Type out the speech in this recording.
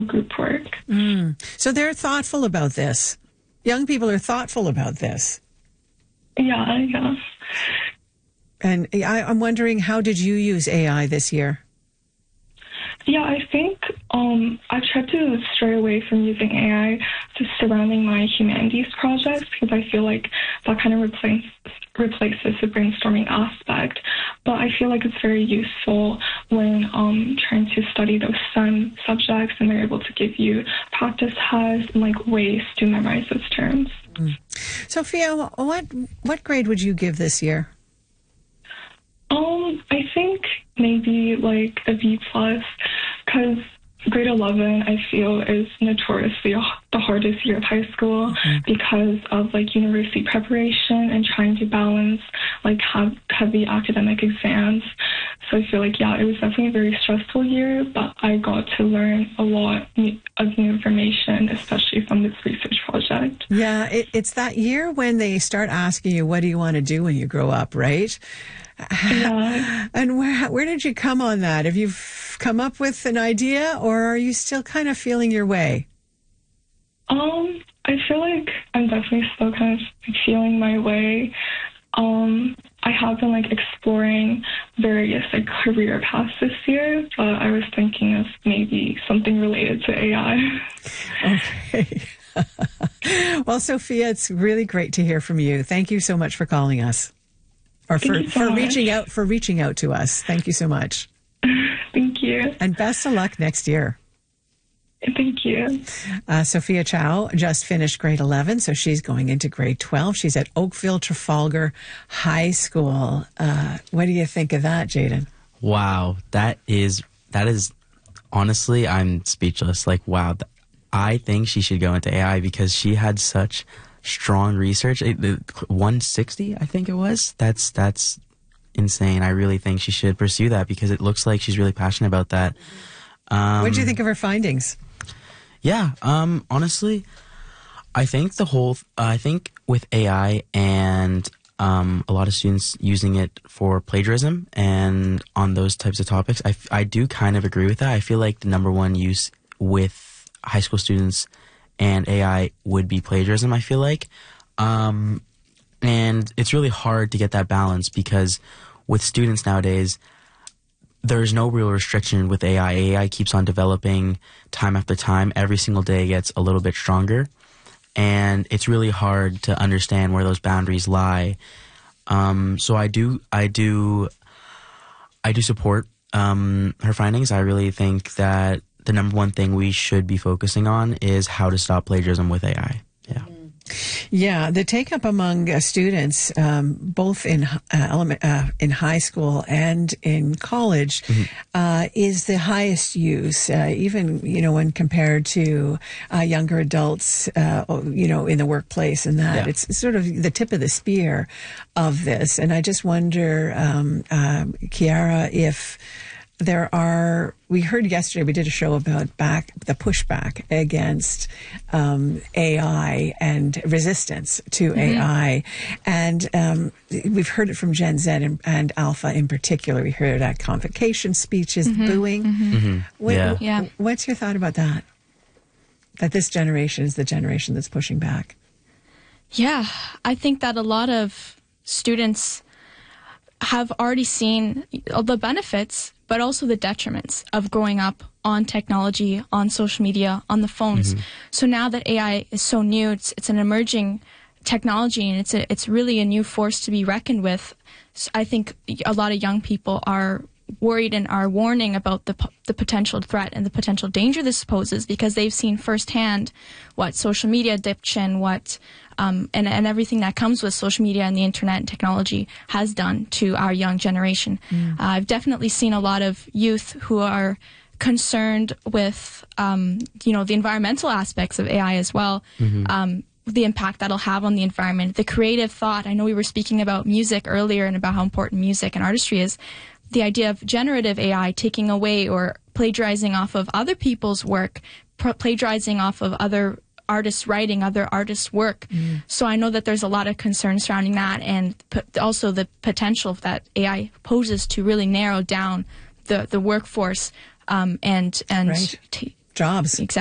group work. So they're thoughtful about this. Young people are thoughtful about this. Yeah. And I'm wondering, how did you use AI this year? Yeah, I think I tried to stray away from using AI to surrounding my humanities projects because I feel like that kind of replaces the brainstorming aspect. But I feel like it's very useful when trying to study those STEM subjects, and they're able to give you practice tests and like ways to memorize those terms. Sophia, what grade would you give this year? I think maybe like a B+, because grade 11 I feel is notoriously the hardest year of high school because of like university preparation and trying to balance like heavy academic exams. So I feel like, yeah, it was definitely a very stressful year, but I got to learn a lot of new information, especially from this research project. Yeah, it's that year when they start asking you, what do you want to do when you grow up, right? Yeah. And where did you come on that? Have you come up with an idea, or are you still kind of feeling your way? I feel like I'm definitely still kind of feeling my way. I have been like exploring various like career paths this year, but I was thinking of maybe something related to AI. Okay. Well, Sophia, it's really great to hear from you. Thank you so much for calling us. Or for reaching out to us. Thank you so much. Thank you. And best of luck next year. Thank you. Sophia Chow just finished grade 11, so she's going into grade 12. She's at Oakville Trafalgar High School. What do you think of that, Jaden? Wow, that is honestly, I'm speechless. Like, wow, I think she should go into AI because she had such strong research. 160, I think it was. That's insane. I really think she should pursue that because it looks like she's really passionate about that. What did you think of her findings? Yeah, honestly, I think I think with AI and a lot of students using it for plagiarism and on those types of topics, I do kind of agree with that. I feel like the number one use with high school students and AI would be plagiarism, I feel like. And it's really hard to get that balance because with students nowadays, there's no real restriction with AI. AI keeps on developing time after time. Every single day gets a little bit stronger. And it's really hard to understand where those boundaries lie. So I do support her findings. I really think that the number one thing we should be focusing on is how to stop plagiarism with AI. Yeah. Yeah, the take up among students, both in high school and in college, is the highest use, even, when compared to younger adults, in the workplace and that. Yeah. It's sort of the tip of the spear of this. And I just wonder, Kiara, if we heard yesterday, we did a show about the pushback against AI and resistance to AI. And we've heard it from Gen Z and Alpha in particular. We heard it at convocation speeches, booing. What's your thought about that? That this generation is the generation that's pushing back? Yeah, I think that a lot of students have already seen the benefits, but also the detriments of growing up on technology, on social media, on the phones. So now that AI is so new, it's an emerging technology, and it's really a new force to be reckoned with. So I think a lot of young people are worried and are warning about the potential threat and the potential danger this poses because they've seen firsthand what social media addiction, and everything that comes with social media and the internet and technology has done to our young generation. I've definitely seen a lot of youth who are concerned with, the environmental aspects of AI as well. The impact that'll have on the environment, the creative thought. I know we were speaking about music earlier and about how important music and artistry is. The idea of generative AI taking away or plagiarizing off of other people's work, plagiarizing off of other artists' writing, other artists' work. So I know that there's a lot of concern surrounding that, and also the potential that AI poses to really narrow down the workforce and right. jobs. Exactly.